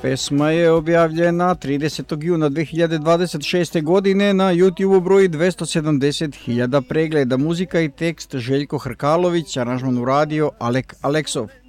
Pesma je objavljena 30. juna 2026. godine, na YouTube broji 270.000 pregleda. Muzika i tekst Željko Hrkalović, aranžman uradio Alek Aleksov.